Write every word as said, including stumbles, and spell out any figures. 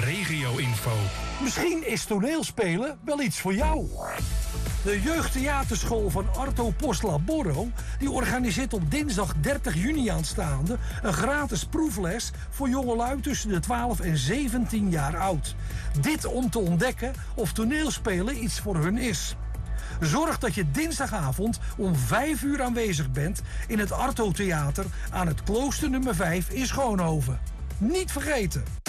regio-info. Misschien is toneelspelen wel iets voor jou. De jeugdtheaterschool van Arto Poslaboro die organiseert op dinsdag dertig juni aanstaande een gratis proefles voor jongelui tussen de twaalf en zeventien jaar oud. Dit om te ontdekken of toneelspelen iets voor hun is. Zorg dat je dinsdagavond om vijf uur aanwezig bent in het Arto Theater aan het Klooster nummer vijf in Schoonhoven. Niet vergeten!